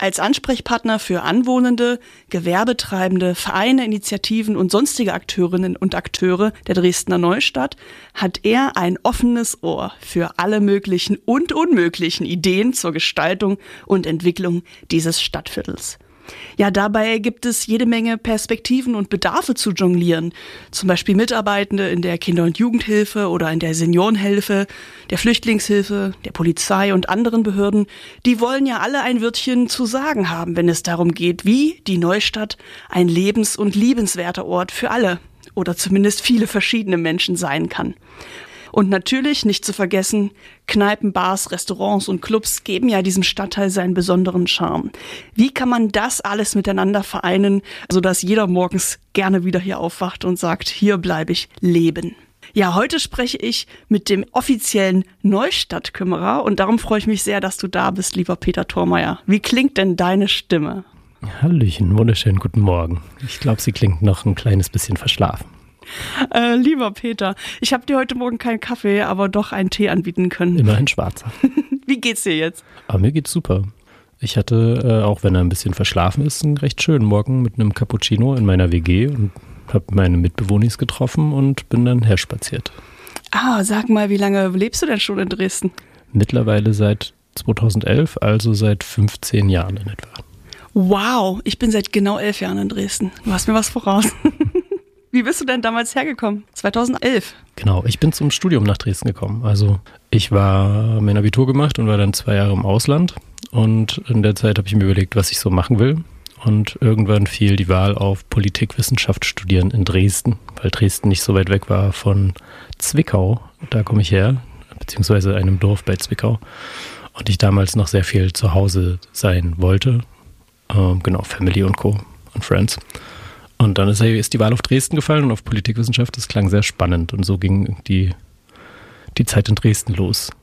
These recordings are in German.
Als Ansprechpartner für Anwohnende, Gewerbetreibende, Vereine, Initiativen und sonstige Akteurinnen und Akteure der Dresdner Neustadt hat er ein offenes Ohr für alle möglichen und unmöglichen Ideen zur Gestaltung und Entwicklung dieses Stadtviertels. Ja, dabei gibt es jede Menge Perspektiven und Bedarfe zu jonglieren. Zum Beispiel Mitarbeitende in der Kinder- und Jugendhilfe oder in der Seniorenhilfe, der Flüchtlingshilfe, der Polizei und anderen Behörden. Die wollen ja alle ein Wörtchen zu sagen haben, wenn es darum geht, wie die Neustadt ein lebens- und liebenswerter Ort für alle oder zumindest viele verschiedene Menschen sein kann. Und natürlich, nicht zu vergessen, Kneipen, Bars, Restaurants und Clubs geben ja diesem Stadtteil seinen besonderen Charme. Wie kann man das alles miteinander vereinen, sodass jeder morgens gerne wieder hier aufwacht und sagt, hier bleibe ich leben? Ja, heute spreche ich mit dem offiziellen Neustadtkümmerer und darum freue ich mich sehr, dass du da bist, lieber Peter Thormeyer. Wie klingt denn deine Stimme? Hallöchen, wunderschönen guten Morgen. Ich glaube, sie klingt noch ein kleines bisschen verschlafen. Lieber Peter, ich habe dir heute Morgen keinen Kaffee, aber doch einen Tee anbieten können. Immerhin schwarzer. Wie geht's dir jetzt? Aber mir geht's super. Ich hatte, auch wenn er ein bisschen verschlafen ist, einen recht schönen Morgen mit einem Cappuccino in meiner WG und habe meine Mitbewohnis getroffen und bin dann herspaziert. Sag mal, wie lange lebst du denn schon in Dresden? Mittlerweile seit 2011, also seit 15 Jahren in etwa. Wow, ich bin seit genau 11 Jahren in Dresden. Du hast mir was voraus. Wie bist du denn damals hergekommen? 2011? Genau, ich bin zum Studium nach Dresden gekommen. Also ich habe mein Abitur gemacht und war dann 2 Jahre im Ausland. Und in der Zeit habe ich mir überlegt, was ich so machen will. Und irgendwann fiel die Wahl auf Politikwissenschaft studieren in Dresden, weil Dresden nicht so weit weg war von Zwickau. Da komme ich her, beziehungsweise einem Dorf bei Zwickau. Und ich damals noch sehr viel zu Hause sein wollte. Genau, Family und Co. und Friends. Und dann ist die Wahl auf Dresden gefallen und auf Politikwissenschaft. Das klang sehr spannend und so ging die Zeit in Dresden los.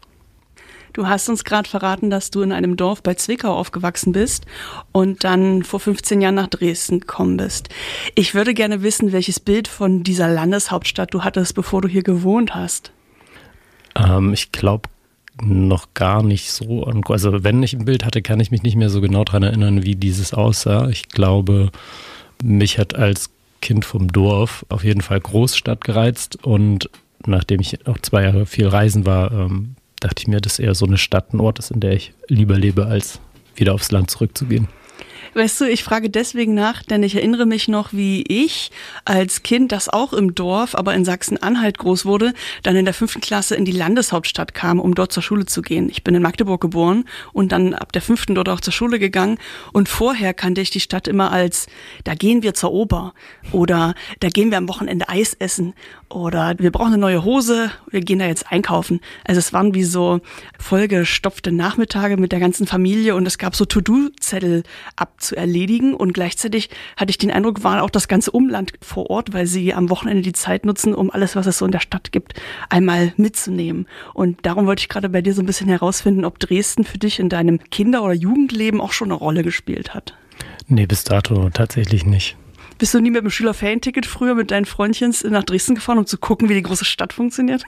Du hast uns gerade verraten, dass du in einem Dorf bei Zwickau aufgewachsen bist und dann vor 15 Jahren nach Dresden gekommen bist. Ich würde gerne wissen, welches Bild von dieser Landeshauptstadt du hattest, bevor du hier gewohnt hast. Ich glaube noch gar nicht so. Also wenn ich ein Bild hatte, kann ich mich nicht mehr so genau daran erinnern, wie dieses aussah. Ich glaube, mich hat als Kind vom Dorf auf jeden Fall Großstadt gereizt und nachdem ich auch 2 Jahre viel reisen war, dachte ich mir, dass eher so eine Stadt ein Ort ist, in der ich lieber lebe, als wieder aufs Land zurückzugehen. Weißt du, ich frage deswegen nach, denn ich erinnere mich noch, wie ich als Kind, das auch im Dorf, aber in Sachsen-Anhalt groß wurde, dann in der 5. Klasse in die Landeshauptstadt kam, um dort zur Schule zu gehen. Ich bin in Magdeburg geboren und dann ab der 5. dort auch zur Schule gegangen. Und vorher kannte ich die Stadt immer als, da gehen wir zur Oper oder da gehen wir am Wochenende Eis essen oder wir brauchen eine neue Hose, wir gehen da jetzt einkaufen. Also es waren wie so vollgestopfte Nachmittage mit der ganzen Familie und es gab so To-Do-Zettel zu erledigen und gleichzeitig hatte ich den Eindruck, war auch das ganze Umland vor Ort, weil sie am Wochenende die Zeit nutzen, um alles, was es so in der Stadt gibt, einmal mitzunehmen. Und darum wollte ich gerade bei dir so ein bisschen herausfinden, ob Dresden für dich in deinem Kinder- oder Jugendleben auch schon eine Rolle gespielt hat. Nee, bis dato tatsächlich nicht. Bist du nie mit dem Schülerferienticket früher mit deinen Freundchens nach Dresden gefahren, um zu gucken, wie die große Stadt funktioniert?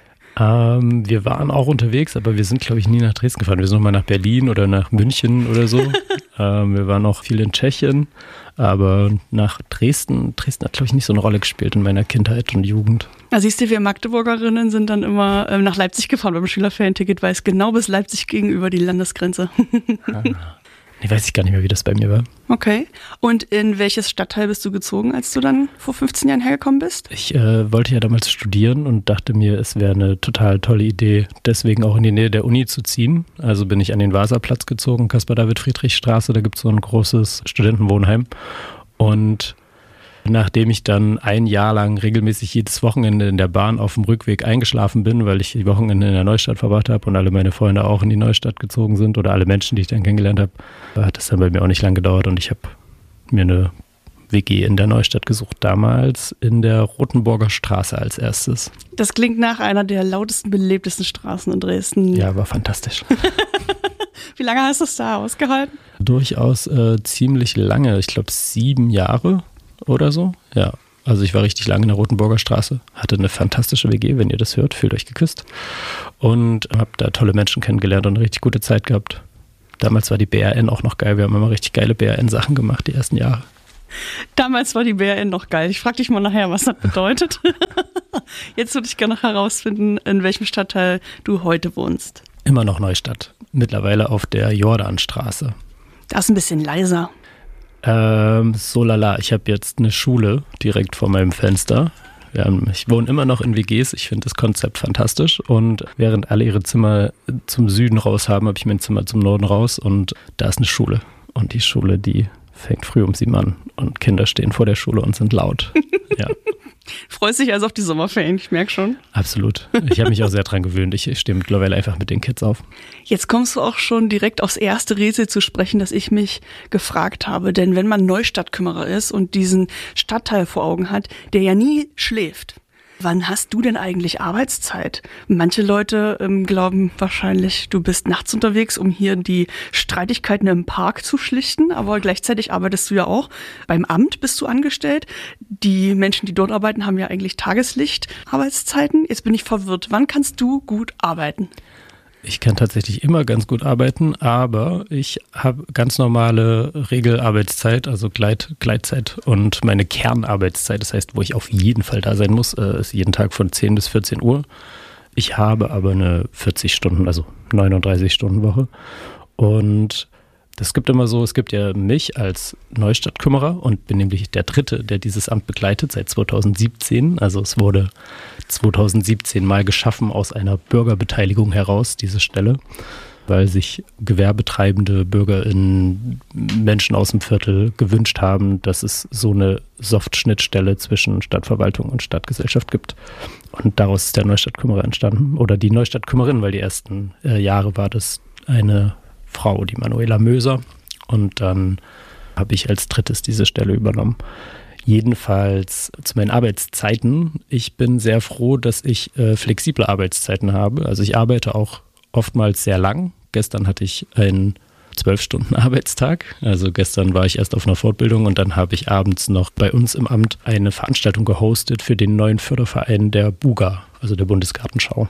Wir waren auch unterwegs, aber wir sind, glaube ich, nie nach Dresden gefahren. Wir sind nochmal nach Berlin oder nach München oder so. Wir waren auch viel in Tschechien, aber nach Dresden hat, glaube ich, nicht so eine Rolle gespielt in meiner Kindheit und Jugend. Da siehst du, wir Magdeburgerinnen sind dann immer nach Leipzig gefahren beim Schülerferienticket, weil es genau bis Leipzig gegenüber die Landesgrenze. Nee, weiß ich gar nicht mehr, wie das bei mir war. Okay. Und in welches Stadtteil bist du gezogen, als du dann vor 15 Jahren hergekommen bist? Ich wollte ja damals studieren und dachte mir, es wäre eine total tolle Idee, deswegen auch in die Nähe der Uni zu ziehen. Also bin ich an den Vasaplatz gezogen, Caspar-David-Friedrich-Straße, da gibt es so ein großes Studentenwohnheim. Und nachdem ich dann 1 Jahr lang regelmäßig jedes Wochenende in der Bahn auf dem Rückweg eingeschlafen bin, weil ich die Wochenende in der Neustadt verbracht habe und alle meine Freunde auch in die Neustadt gezogen sind oder alle Menschen, die ich dann kennengelernt habe, hat das dann bei mir auch nicht lang gedauert und ich habe mir eine WG in der Neustadt gesucht, damals in der Rotenburger Straße als erstes. Das klingt nach einer der lautesten, belebtesten Straßen in Dresden. Ja, war fantastisch. Wie lange hast du es da ausgehalten? Durchaus ziemlich lange, ich glaube 7 Jahre. Oder so, ja. Also ich war richtig lange in der Rotenburger Straße, hatte eine fantastische WG, wenn ihr das hört, fühlt euch geküsst. Und habe da tolle Menschen kennengelernt und eine richtig gute Zeit gehabt. Damals war die BRN auch noch geil. Wir haben immer richtig geile BRN-Sachen gemacht, die ersten Jahre. Damals war die BRN noch geil. Ich frage dich mal nachher, was das bedeutet. Jetzt würde ich gerne noch herausfinden, in welchem Stadtteil du heute wohnst. Immer noch Neustadt. Mittlerweile auf der Jordanstraße. Da ist ein bisschen leiser. So lala. Ich habe jetzt eine Schule direkt vor meinem Fenster. Ich wohne immer noch in WGs. Ich finde das Konzept fantastisch. Und während alle ihre Zimmer zum Süden raus haben, habe ich mein Zimmer zum Norden raus. Und da ist eine Schule. Und die Schule, die fängt früh um 7 an. Und Kinder stehen vor der Schule und sind laut. Ja. Freust dich also auf die Sommerferien, ich merke schon. Absolut. Ich habe mich auch sehr dran gewöhnt. Ich stehe mittlerweile einfach mit den Kids auf. Jetzt kommst du auch schon direkt aufs erste Rätsel zu sprechen, das ich mich gefragt habe. Denn wenn man Neustadtkümmerer ist und diesen Stadtteil vor Augen hat, der ja nie schläft, wann hast du denn eigentlich Arbeitszeit? Manche Leute glauben wahrscheinlich, du bist nachts unterwegs, um hier die Streitigkeiten im Park zu schlichten, aber gleichzeitig arbeitest du ja auch. Beim Amt bist du angestellt. Die Menschen, die dort arbeiten, haben ja eigentlich Tageslicht-Arbeitszeiten. Jetzt bin ich verwirrt. Wann kannst du gut arbeiten? Ich kann tatsächlich immer ganz gut arbeiten, aber ich habe ganz normale Regelarbeitszeit, also Gleitzeit und meine Kernarbeitszeit, das heißt, wo ich auf jeden Fall da sein muss, ist jeden Tag von 10 bis 14 Uhr. Ich habe aber eine 40 Stunden, also 39 Stunden Woche und es gibt immer so, es gibt ja mich als Neustadtkümmerer und bin nämlich der Dritte, der dieses Amt begleitet seit 2017. Also es wurde 2017 mal geschaffen aus einer Bürgerbeteiligung heraus, diese Stelle, weil sich gewerbetreibende BürgerInnen, Menschen aus dem Viertel gewünscht haben, dass es so eine Soft-Schnittstelle zwischen Stadtverwaltung und Stadtgesellschaft gibt. Und daraus ist der Neustadtkümmerer entstanden oder die Neustadtkümmerin, weil die ersten Jahre war das eine Frau, die Manuela Möser, und dann habe ich als drittes diese Stelle übernommen. Jedenfalls zu meinen Arbeitszeiten. Ich bin sehr froh, dass ich flexible Arbeitszeiten habe. Also ich arbeite auch oftmals sehr lang. Gestern hatte ich einen 12-Stunden-Arbeitstag. Also gestern war ich erst auf einer Fortbildung und dann habe ich abends noch bei uns im Amt eine Veranstaltung gehostet für den neuen Förderverein der BUGA, also der Bundesgartenschau.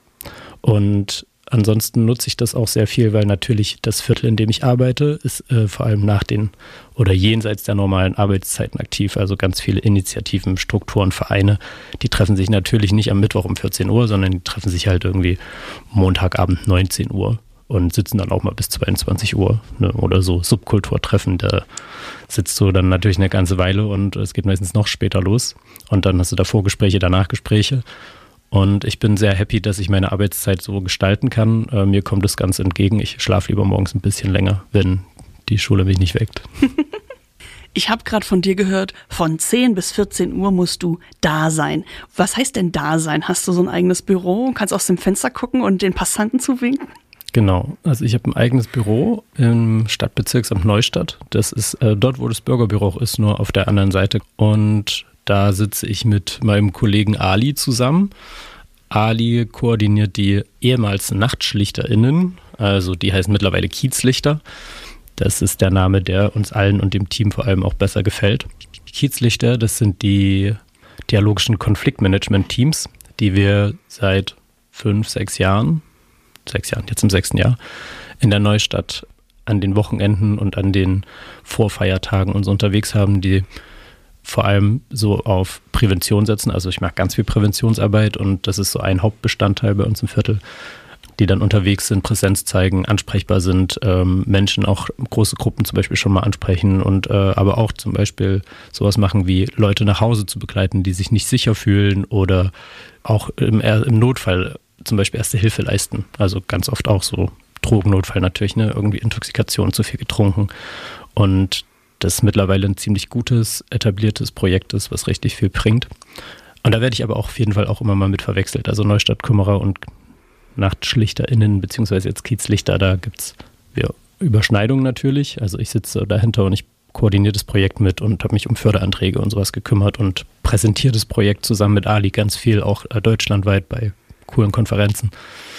Und ansonsten nutze ich das auch sehr viel, weil natürlich das Viertel, in dem ich arbeite, ist vor allem nach den oder jenseits der normalen Arbeitszeiten aktiv. Also ganz viele Initiativen, Strukturen, Vereine, die treffen sich natürlich nicht am Mittwoch um 14 Uhr, sondern die treffen sich halt irgendwie Montagabend 19 Uhr und sitzen dann auch mal bis 22 Uhr, ne? Oder so Subkulturtreffen, da sitzt du dann natürlich eine ganze Weile und es geht meistens noch später los und dann hast du da Vorgespräche, danach Gespräche. Und ich bin sehr happy, dass ich meine Arbeitszeit so gestalten kann. Mir kommt das ganz entgegen. Ich schlafe lieber morgens ein bisschen länger, wenn die Schule mich nicht weckt. Ich habe gerade von dir gehört, von 10 bis 14 Uhr musst du da sein. Was heißt denn da sein? Hast du so ein eigenes Büro und kannst aus dem Fenster gucken und den Passanten zuwinken? Genau, also ich habe ein eigenes Büro im Stadtbezirksamt Neustadt. Das ist dort, wo das Bürgerbüro auch ist, nur auf der anderen Seite. Und da sitze ich mit meinem Kollegen Ali zusammen. Ali koordiniert die ehemals NachtschlichterInnen, also die heißen mittlerweile Kiezlichter. Das ist der Name, der uns allen und dem Team vor allem auch besser gefällt. Kiezlichter, das sind die dialogischen Konfliktmanagement-Teams, die wir seit 6 Jahren, jetzt im 6. Jahr, in der Neustadt an den Wochenenden und an den Vorfeiertagen uns unterwegs haben, die vor allem so auf Prävention setzen. Also ich mache ganz viel Präventionsarbeit und das ist so ein Hauptbestandteil bei uns im Viertel, die dann unterwegs sind, Präsenz zeigen, ansprechbar sind, Menschen auch große Gruppen zum Beispiel schon mal ansprechen und aber auch zum Beispiel sowas machen wie Leute nach Hause zu begleiten, die sich nicht sicher fühlen oder auch im Notfall zum Beispiel Erste Hilfe leisten. Also ganz oft auch so Drogennotfall natürlich, ne? Irgendwie Intoxikation, zu viel getrunken und das mittlerweile ein ziemlich gutes, etabliertes Projekt ist, was richtig viel bringt. Und da werde ich aber auch auf jeden Fall auch immer mal mit verwechselt. Also Neustadtkümmerer und NachtschlichterInnen, beziehungsweise jetzt Kiezlichter, da gibt es Überschneidungen natürlich. Also ich sitze dahinter und ich koordiniere das Projekt mit und habe mich um Förderanträge und sowas gekümmert und präsentiere das Projekt zusammen mit Ali ganz viel, auch deutschlandweit bei coolen Konferenzen.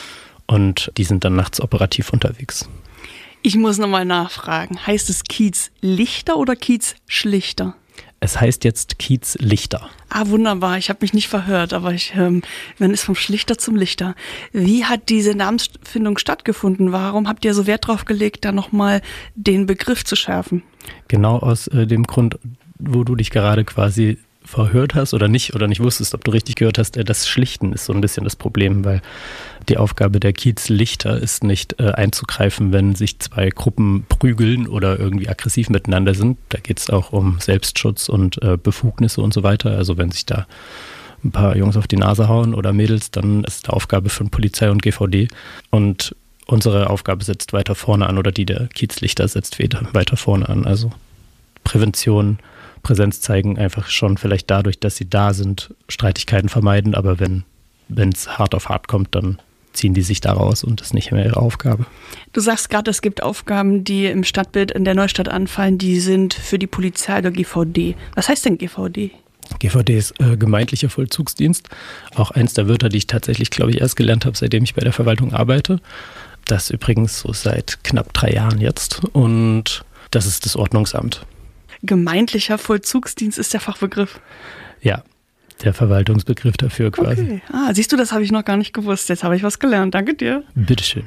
Und die sind dann nachts operativ unterwegs. Ich muss nochmal nachfragen. Heißt es Kiezlichter oder Kiezschlichter? Es heißt jetzt Kiez Lichter. Ah, wunderbar. Ich habe mich nicht verhört, aber man ist vom Schlichter zum Lichter. Wie hat diese Namensfindung stattgefunden? Warum habt ihr so Wert drauf gelegt, da nochmal den Begriff zu schärfen? Genau aus dem Grund, wo du dich gerade quasi verhört hast oder nicht wusstest, ob du richtig gehört hast, das Schlichten ist so ein bisschen das Problem, weil die Aufgabe der Kiezlichter ist nicht einzugreifen, wenn sich zwei Gruppen prügeln oder irgendwie aggressiv miteinander sind. Da geht es auch um Selbstschutz und Befugnisse und so weiter. Also wenn sich da ein paar Jungs auf die Nase hauen oder Mädels, dann ist die Aufgabe von Polizei und GVD. Und unsere Aufgabe setzt weiter vorne an oder die der Kiezlichter setzt weiter vorne an. Also Prävention, Präsenz zeigen, einfach schon vielleicht dadurch, dass sie da sind, Streitigkeiten vermeiden, aber wenn es hart auf hart kommt, dann ziehen die sich da raus und das ist nicht mehr ihre Aufgabe. Du sagst gerade, es gibt Aufgaben, die im Stadtbild in der Neustadt anfallen, die sind für die Polizei oder GVD. Was heißt denn GVD? GVD ist gemeindlicher Vollzugsdienst, auch eins der Wörter, die ich tatsächlich, glaube ich, erst gelernt habe, seitdem ich bei der Verwaltung arbeite. Das übrigens so seit knapp 3 Jahren jetzt und das ist das Ordnungsamt. Gemeindlicher Vollzugsdienst ist der Fachbegriff. Ja, der Verwaltungsbegriff dafür quasi. Okay. Ah, siehst du, das habe ich noch gar nicht gewusst. Jetzt habe ich was gelernt. Danke dir. Bitteschön.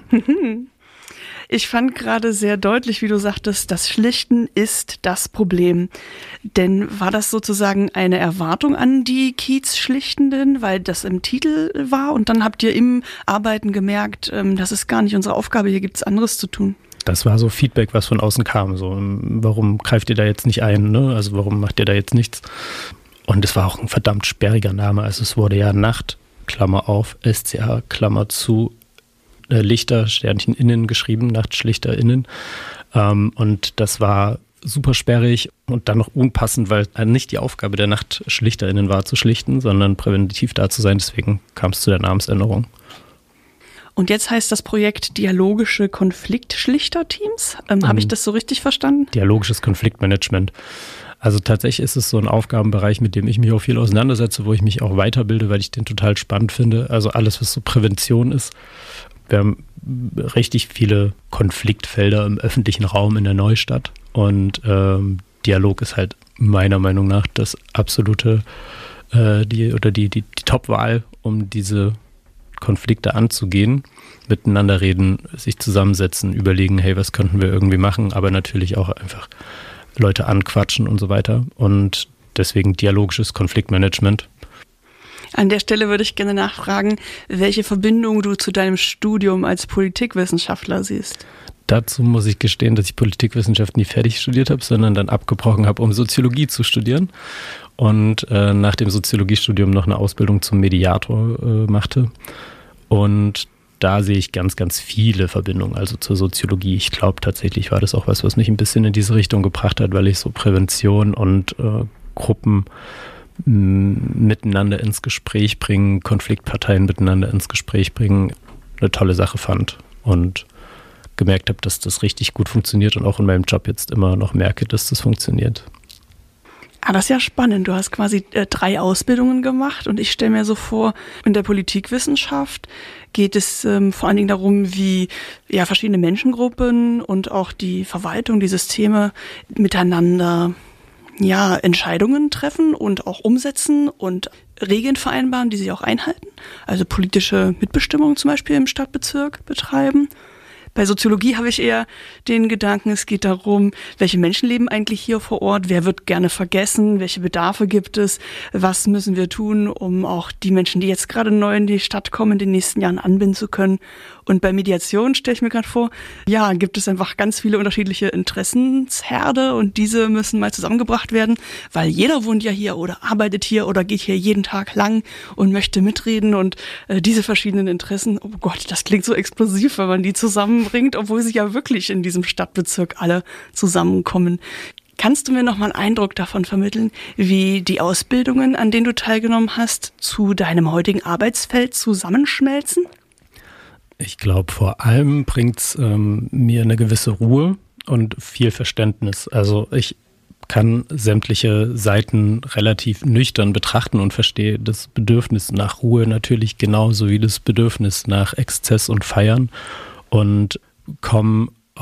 Ich fand gerade sehr deutlich, wie du sagtest, das Schlichten ist das Problem. Denn war das sozusagen eine Erwartung an die Kiezschlichtenden, weil das im Titel war und dann habt ihr im Arbeiten gemerkt, das ist gar nicht unsere Aufgabe, hier gibt es anderes zu tun? Das war so Feedback, was von außen kam. So, warum greift ihr da jetzt nicht ein? Ne? Also warum macht ihr da jetzt nichts? Und es war auch ein verdammt sperriger Name. Also es wurde ja Nacht, Klammer auf, SCH, Klammer zu, Lichter, Sternchen innen geschrieben, Nachtschlichter innen. Und das war super sperrig und dann noch unpassend, weil nicht die Aufgabe der NachtschlichterInnen war zu schlichten, sondern präventiv da zu sein. Deswegen kam es zu der Namensänderung. Und jetzt heißt das Projekt Dialogische Konfliktschlichterteams. Habe ich das so richtig verstanden? Dialogisches Konfliktmanagement. Also tatsächlich ist es so ein Aufgabenbereich, mit dem ich mich auch viel auseinandersetze, wo ich mich auch weiterbilde, weil ich den total spannend finde. Also alles, was so Prävention ist. Wir haben richtig viele Konfliktfelder im öffentlichen Raum in der Neustadt. Und Dialog ist halt meiner Meinung nach das absolute, die Top-Wahl, um diese Konflikte anzugehen, miteinander reden, sich zusammensetzen, überlegen, hey, was könnten wir irgendwie machen, aber natürlich auch einfach Leute anquatschen und so weiter. Und deswegen dialogisches Konfliktmanagement. An der Stelle würde ich gerne nachfragen, welche Verbindung du zu deinem Studium als Politikwissenschaftler siehst. Dazu muss ich gestehen, dass ich Politikwissenschaft nie fertig studiert habe, sondern dann abgebrochen habe, um Soziologie zu studieren. Und nach dem Soziologiestudium noch eine Ausbildung zum Mediator machte. Und da sehe ich ganz, ganz viele Verbindungen, also zur Soziologie. Ich glaube tatsächlich war das auch was mich ein bisschen in diese Richtung gebracht hat, weil ich so Prävention und Gruppen miteinander ins Gespräch bringen, Konfliktparteien miteinander ins Gespräch bringen, eine tolle Sache fand. Und gemerkt habe, dass das richtig gut funktioniert und auch in meinem Job jetzt immer noch merke, dass das funktioniert. Ah, das ist ja spannend. Du hast quasi 3 Ausbildungen gemacht und ich stelle mir so vor, in der Politikwissenschaft geht es vor allen Dingen darum, wie ja verschiedene Menschengruppen und auch die Verwaltung, die Systeme miteinander Entscheidungen treffen und auch umsetzen und Regeln vereinbaren, die sie auch einhalten. Also politische Mitbestimmung zum Beispiel im Stadtbezirk betreiben. Bei Soziologie habe ich eher den Gedanken, es geht darum, welche Menschen leben eigentlich hier vor Ort, wer wird gerne vergessen, welche Bedarfe gibt es, was müssen wir tun, um auch die Menschen, die jetzt gerade neu in die Stadt kommen, in den nächsten Jahren anbinden zu können. Und bei Mediation stelle ich mir gerade vor, gibt es einfach ganz viele unterschiedliche Interessensherde und diese müssen mal zusammengebracht werden, weil jeder wohnt ja hier oder arbeitet hier oder geht hier jeden Tag lang und möchte mitreden und diese verschiedenen Interessen, oh Gott, das klingt so explosiv, wenn man die zusammenbringt, obwohl sie ja wirklich in diesem Stadtbezirk alle zusammenkommen. Kannst du mir noch mal einen Eindruck davon vermitteln, wie die Ausbildungen, an denen du teilgenommen hast, zu deinem heutigen Arbeitsfeld zusammenschmelzen? Ich glaube, vor allem bringt es mir eine gewisse Ruhe und viel Verständnis. Also ich kann sämtliche Seiten relativ nüchtern betrachten und verstehe das Bedürfnis nach Ruhe natürlich genauso wie das Bedürfnis nach Exzess und Feiern und komme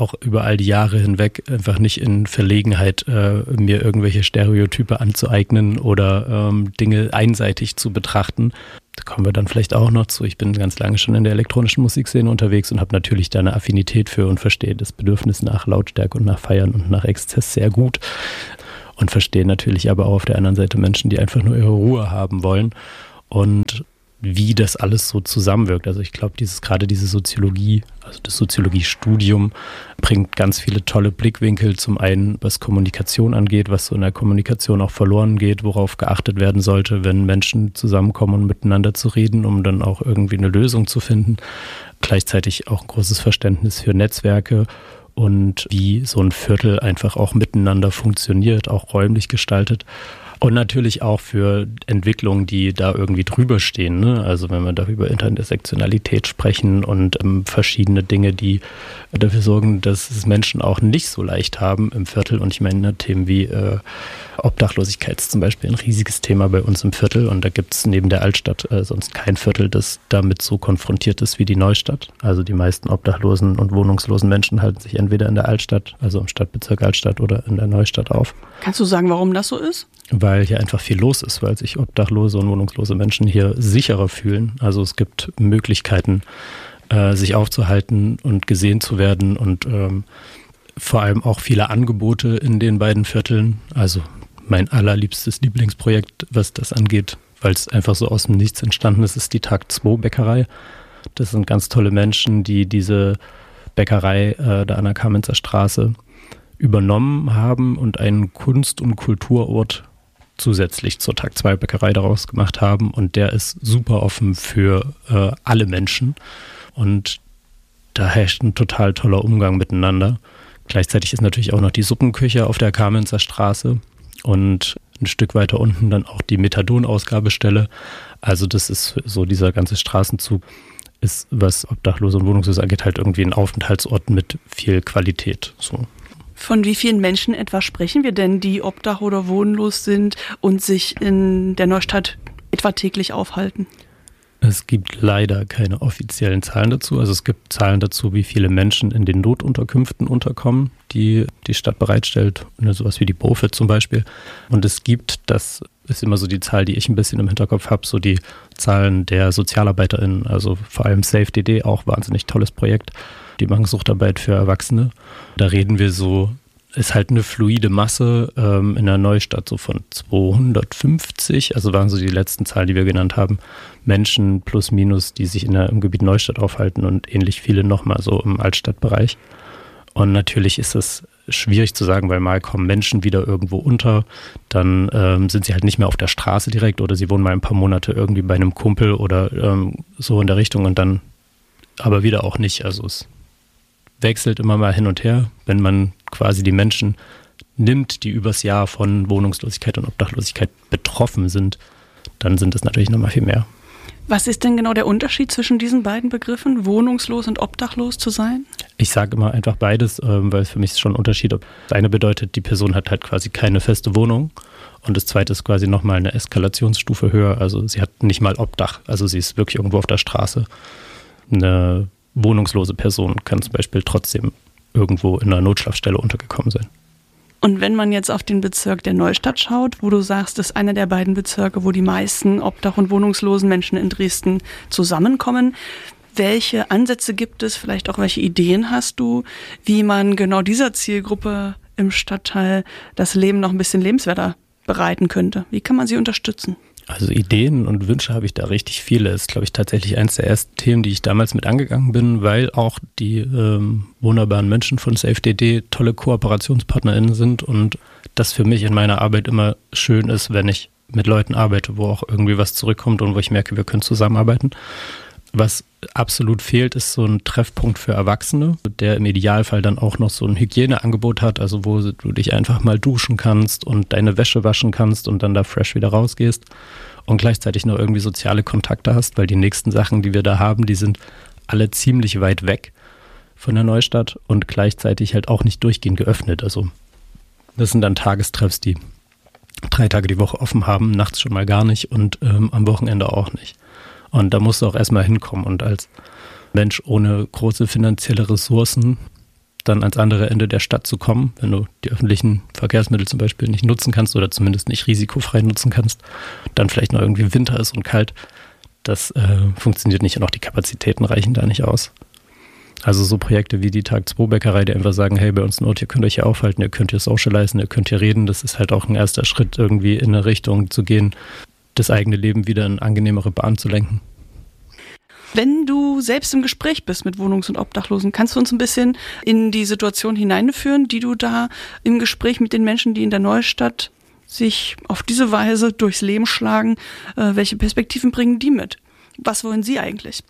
auch über all die Jahre hinweg einfach nicht in Verlegenheit, mir irgendwelche Stereotype anzueignen oder Dinge einseitig zu betrachten. Da kommen wir dann vielleicht auch noch zu. Ich bin ganz lange schon in der elektronischen Musikszene unterwegs und habe natürlich da eine Affinität für und verstehe das Bedürfnis nach Lautstärke und nach Feiern und nach Exzess sehr gut. Und verstehe natürlich aber auch auf der anderen Seite Menschen, die einfach nur ihre Ruhe haben wollen und wie das alles so zusammenwirkt. Also ich glaube, gerade diese Soziologie, also das Soziologiestudium bringt ganz viele tolle Blickwinkel. Zum einen, was Kommunikation angeht, was so in der Kommunikation auch verloren geht, worauf geachtet werden sollte, wenn Menschen zusammenkommen und miteinander zu reden, um dann auch irgendwie eine Lösung zu finden. Gleichzeitig auch ein großes Verständnis für Netzwerke und wie so ein Viertel einfach auch miteinander funktioniert, auch räumlich gestaltet. Und natürlich auch für Entwicklungen, die da irgendwie drüber stehen, ne? Also wenn wir da über Intersektionalität sprechen und verschiedene Dinge, die dafür sorgen, dass es Menschen auch nicht so leicht haben im Viertel. Und ich meine, Themen wie Obdachlosigkeit ist zum Beispiel ein riesiges Thema bei uns im Viertel. Und da gibt es neben der Altstadt sonst kein Viertel, das damit so konfrontiert ist wie die Neustadt. Also die meisten obdachlosen und wohnungslosen Menschen halten sich entweder in der Altstadt, also im Stadtbezirk Altstadt oder in der Neustadt auf. Kannst du sagen, warum das so ist? Weil hier einfach viel los ist, weil sich obdachlose und wohnungslose Menschen hier sicherer fühlen. Also es gibt Möglichkeiten, sich aufzuhalten und gesehen zu werden und vor allem auch viele Angebote in den beiden Vierteln. Also mein allerliebstes Lieblingsprojekt, was das angeht, weil es einfach so aus dem Nichts entstanden ist die Tag 2 Bäckerei. Das sind ganz tolle Menschen, die diese Bäckerei da an der Kamenzer Straße übernommen haben und einen Kunst- und Kulturort zusätzlich zur Tag 2 Bäckerei daraus gemacht haben. Und der ist super offen für alle Menschen. Und da herrscht ein total toller Umgang miteinander. Gleichzeitig ist natürlich auch noch die Suppenküche auf der Kamenzer Straße und ein Stück weiter unten dann auch die Methadon-Ausgabestelle. Also das ist so, dieser ganze Straßenzug ist, was Obdachlose und Wohnungslose angeht, halt irgendwie ein Aufenthaltsort mit viel Qualität. So. Von wie vielen Menschen etwa sprechen wir denn, die obdach oder wohnlos sind und sich in der Neustadt etwa täglich aufhalten? Es gibt leider keine offiziellen Zahlen dazu. Also es gibt Zahlen dazu, wie viele Menschen in den Notunterkünften unterkommen, die die Stadt bereitstellt. Sowas wie die BOFE zum Beispiel. Und es gibt, das ist immer so die Zahl, die ich ein bisschen im Hinterkopf habe, so die Zahlen der SozialarbeiterInnen. Also vor allem SafeDD, auch wahnsinnig tolles Projekt. Die machen Suchtarbeit für Erwachsene. Da reden wir so, ist halt eine fluide Masse in der Neustadt so von 250, also waren so die letzten Zahlen, die wir genannt haben, Menschen plus minus, die sich im Gebiet Neustadt aufhalten und ähnlich viele nochmal so im Altstadtbereich. Und natürlich ist es schwierig zu sagen, weil mal kommen Menschen wieder irgendwo unter, dann sind sie halt nicht mehr auf der Straße direkt oder sie wohnen mal ein paar Monate irgendwie bei einem Kumpel oder so in der Richtung und dann aber wieder auch nicht. Also es wechselt immer mal hin und her, wenn man quasi die Menschen nimmt, die übers Jahr von Wohnungslosigkeit und Obdachlosigkeit betroffen sind, dann sind es natürlich nochmal viel mehr. Was ist denn genau der Unterschied zwischen diesen beiden Begriffen, wohnungslos und obdachlos zu sein? Ich sage immer einfach beides, weil es für mich schon ein Unterschied ist. Das eine bedeutet, die Person hat halt quasi keine feste Wohnung und das zweite ist quasi nochmal eine Eskalationsstufe höher. Also sie hat nicht mal Obdach, also sie ist wirklich irgendwo auf der Straße. Eine wohnungslose Person kann zum Beispiel trotzdem irgendwo in einer Notschlafstelle untergekommen sein. Und wenn man jetzt auf den Bezirk der Neustadt schaut, wo du sagst, das ist einer der beiden Bezirke, wo die meisten obdach- und wohnungslosen Menschen in Dresden zusammenkommen, welche Ansätze gibt es, vielleicht auch welche Ideen hast du, wie man genau dieser Zielgruppe im Stadtteil das Leben noch ein bisschen lebenswerter bereiten könnte? Wie kann man sie unterstützen? Also Ideen und Wünsche habe ich da richtig viele. Das ist, glaube ich, tatsächlich eines der ersten Themen, die ich damals mit angegangen bin, weil auch die wunderbaren Menschen von SafeDD tolle KooperationspartnerInnen sind und das für mich in meiner Arbeit immer schön ist, wenn ich mit Leuten arbeite, wo auch irgendwie was zurückkommt und wo ich merke, wir können zusammenarbeiten. Was absolut fehlt, ist so ein Treffpunkt für Erwachsene, der im Idealfall dann auch noch so ein Hygieneangebot hat, also wo du dich einfach mal duschen kannst und deine Wäsche waschen kannst und dann da fresh wieder rausgehst und gleichzeitig noch irgendwie soziale Kontakte hast, weil die nächsten Sachen, die wir da haben, die sind alle ziemlich weit weg von der Neustadt und gleichzeitig halt auch nicht durchgehend geöffnet. Also das sind dann Tagestreffs, die 3 Tage die Woche offen haben, nachts schon mal gar nicht und am Wochenende auch nicht. Und da musst du auch erstmal hinkommen. Und als Mensch ohne große finanzielle Ressourcen dann ans andere Ende der Stadt zu kommen, wenn du die öffentlichen Verkehrsmittel zum Beispiel nicht nutzen kannst oder zumindest nicht risikofrei nutzen kannst, dann vielleicht noch irgendwie Winter ist und kalt. Das funktioniert nicht und auch die Kapazitäten reichen da nicht aus. Also so Projekte wie die Tag-2-Bäckerei, die einfach sagen, hey, bei uns in Ort, ihr könnt euch hier aufhalten, ihr könnt hier socialisen, ihr könnt hier reden. Das ist halt auch ein erster Schritt, irgendwie in eine Richtung zu gehen, das eigene Leben wieder in angenehmere Bahn zu lenken. Wenn du selbst im Gespräch bist mit Wohnungs- und Obdachlosen, kannst du uns ein bisschen in die Situation hineinführen, die du da im Gespräch mit den Menschen, die in der Neustadt sich auf diese Weise durchs Leben schlagen, welche Perspektiven bringen die mit? Was wollen sie eigentlich?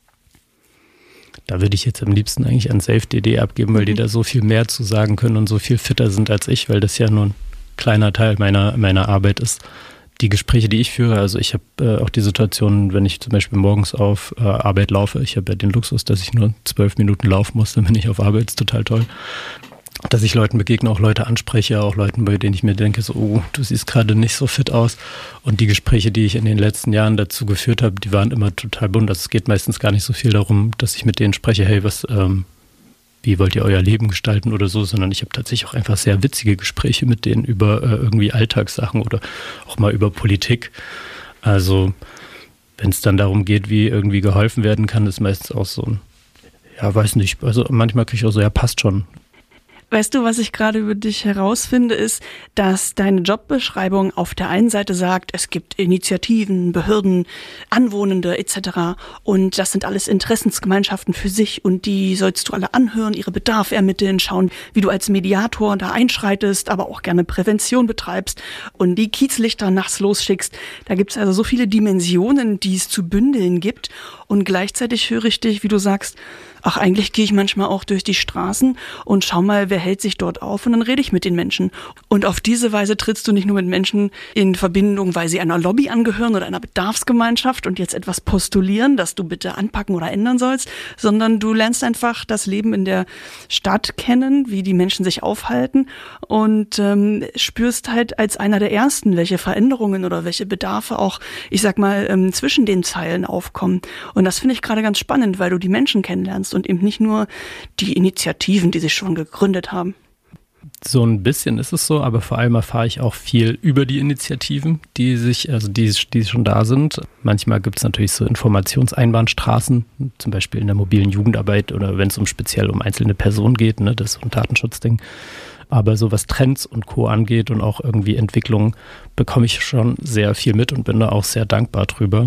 Da würde ich jetzt am liebsten eigentlich an Safe.de abgeben, weil die da so viel mehr zu sagen können und so viel fitter sind als ich, weil das ja nur ein kleiner Teil meiner Arbeit ist. Die Gespräche, die ich führe, also ich habe auch die Situation, wenn ich zum Beispiel morgens auf Arbeit laufe, ich habe ja den Luxus, dass ich nur 12 Minuten laufen muss, dann bin ich auf Arbeit, ist total toll. Dass ich Leuten begegne, auch Leute anspreche, auch Leuten, bei denen ich mir denke, so, oh, du siehst gerade nicht so fit aus. Und die Gespräche, die ich in den letzten Jahren dazu geführt habe, die waren immer total bunt. Also es geht meistens gar nicht so viel darum, dass ich mit denen spreche, hey, wie wollt ihr euer Leben gestalten oder so, sondern ich habe tatsächlich auch einfach sehr witzige Gespräche mit denen über irgendwie Alltagssachen oder auch mal über Politik. Also wenn es dann darum geht, wie irgendwie geholfen werden kann, ist meistens auch so ein, ja, weiß nicht, also manchmal kriege ich auch so, ja, passt schon. Weißt du, was ich gerade über dich herausfinde, ist, dass deine Jobbeschreibung auf der einen Seite sagt, es gibt Initiativen, Behörden, Anwohnende etc. Und das sind alles Interessensgemeinschaften für sich und die sollst du alle anhören, ihre Bedarfe ermitteln, schauen, wie du als Mediator da einschreitest, aber auch gerne Prävention betreibst und die Kiezlichter nachts losschickst. Da gibt es also so viele Dimensionen, die es zu bündeln gibt und gleichzeitig höre ich dich, wie du sagst, ach, eigentlich gehe ich manchmal auch durch die Straßen und schau mal, wer hält sich dort auf und dann rede ich mit den Menschen. Und auf diese Weise trittst du nicht nur mit Menschen in Verbindung, weil sie einer Lobby angehören oder einer Bedarfsgemeinschaft und jetzt etwas postulieren, das du bitte anpacken oder ändern sollst, sondern du lernst einfach das Leben in der Stadt kennen, wie die Menschen sich aufhalten und spürst halt als einer der Ersten, welche Veränderungen oder welche Bedarfe auch, ich sag mal, zwischen den Zeilen aufkommen. Und das finde ich gerade ganz spannend, weil du die Menschen kennenlernst und eben nicht nur die Initiativen, die sich schon gegründet haben. So ein bisschen ist es so, aber vor allem erfahre ich auch viel über die Initiativen, die schon da sind. Manchmal gibt es natürlich so Informationseinbahnstraßen, zum Beispiel in der mobilen Jugendarbeit oder wenn es speziell um einzelne Personen geht, ne, das ist so ein Datenschutzding. Aber so was Trends und Co. angeht und auch irgendwie Entwicklungen, bekomme ich schon sehr viel mit und bin da auch sehr dankbar drüber.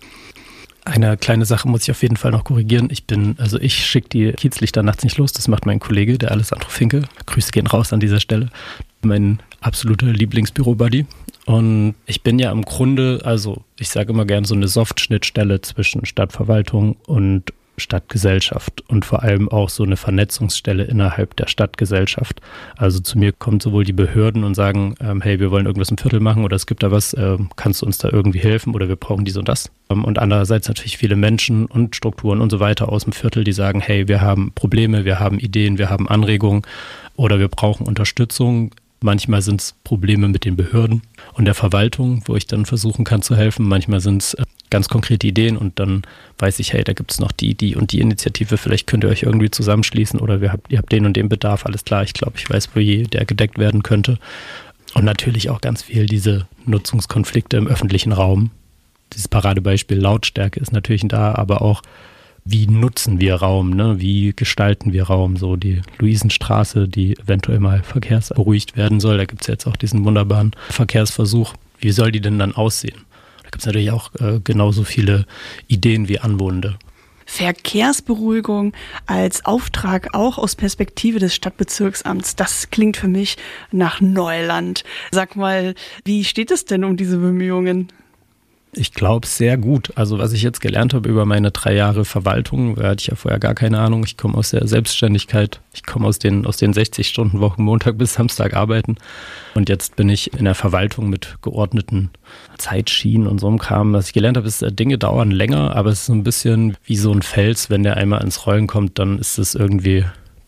Eine kleine Sache muss ich auf jeden Fall noch korrigieren. Ich schicke die Kiezlichter nachts nicht los. Das macht mein Kollege, der Alessandro Finke. Grüße gehen raus an dieser Stelle. Mein absoluter Lieblingsbüro-Buddy. Und ich bin ja im Grunde, also ich sage immer gern so eine Soft-Schnittstelle zwischen Stadtverwaltung und Stadtgesellschaft und vor allem auch so eine Vernetzungsstelle innerhalb der Stadtgesellschaft. Also zu mir kommen sowohl die Behörden und sagen, hey, wir wollen irgendwas im Viertel machen oder es gibt da was, kannst du uns da irgendwie helfen oder wir brauchen dies und das. Und andererseits natürlich viele Menschen und Strukturen und so weiter aus dem Viertel, die sagen, hey, wir haben Probleme, wir haben Ideen, wir haben Anregungen oder wir brauchen Unterstützung. Manchmal sind es Probleme mit den Behörden und der Verwaltung, wo ich dann versuchen kann zu helfen. Manchmal sind es ganz konkrete Ideen und dann weiß ich, hey, da gibt es noch die und die Initiative, vielleicht könnt ihr euch irgendwie zusammenschließen oder ihr habt den und den Bedarf, alles klar, ich glaube, ich weiß, wie der gedeckt werden könnte. Und natürlich auch ganz viel diese Nutzungskonflikte im öffentlichen Raum. Dieses Paradebeispiel Lautstärke ist natürlich da, aber auch wie nutzen wir Raum, ne? Wie gestalten wir Raum, so die Luisenstraße, die eventuell mal verkehrsberuhigt werden soll, da gibt es jetzt auch diesen wunderbaren Verkehrsversuch, wie soll die denn dann aussehen? Da gibt es natürlich auch genauso viele Ideen wie Anwohnende. Verkehrsberuhigung als Auftrag auch aus Perspektive des Stadtbezirksamts, das klingt für mich nach Neuland. Sag mal, wie steht es denn um diese Bemühungen? Ich glaube sehr gut. Also was ich jetzt gelernt habe über meine 3 Jahre Verwaltung, da hatte ich ja vorher gar keine Ahnung. Ich komme aus der Selbstständigkeit. Ich komme aus den 60-Stunden-Wochen Montag bis Samstag arbeiten. Und jetzt bin ich in der Verwaltung mit geordneten Zeitschienen und so einem Kram. Was ich gelernt habe, ist, Dinge dauern länger, aber es ist so ein bisschen wie so ein Fels. Wenn der einmal ins Rollen kommt, dann ist es irgendwie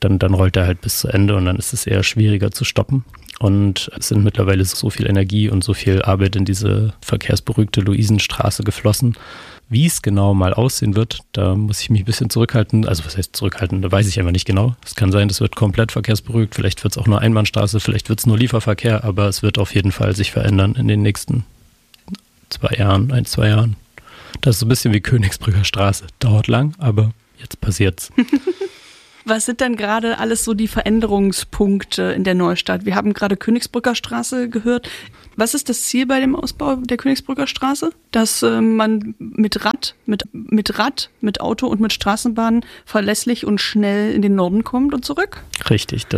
dann rollt er halt bis zu Ende und dann ist es eher schwieriger zu stoppen. Und es sind mittlerweile so viel Energie und so viel Arbeit in diese verkehrsberuhigte Luisenstraße geflossen. Wie es genau mal aussehen wird, da muss ich mich ein bisschen zurückhalten. Also was heißt zurückhalten, da weiß ich einfach nicht genau. Es kann sein, das wird komplett verkehrsberuhigt. Vielleicht wird es auch nur Einbahnstraße, vielleicht wird es nur Lieferverkehr, aber es wird auf jeden Fall sich verändern in den nächsten 2 Jahren, 1-2 Jahren. Das ist so ein bisschen wie Königsbrücker Straße. Dauert lang, aber jetzt passiert's. Was sind denn gerade alles so die Veränderungspunkte in der Neustadt? Wir haben gerade Königsbrücker Straße gehört. Was ist das Ziel bei dem Ausbau der Königsbrücker Straße? Dass man mit Rad, mit Auto und mit Straßenbahn verlässlich und schnell in den Norden kommt und zurück? Richtig,